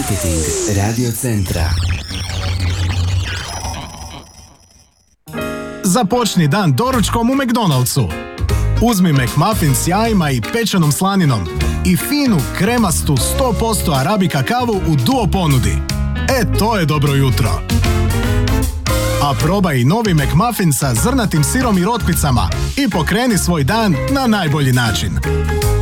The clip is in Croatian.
Marketing Radio Centra. Započni dan doručkom u McDonald'su. Uzmi McMuffin s jajima i pečenom slaninom i finu, kremastu 100% arabika kavu u duo ponudi. To je dobro jutro. A probaj i novi McMuffin sa zrnatim sirom i rotkvicama i pokreni svoj dan na najbolji način.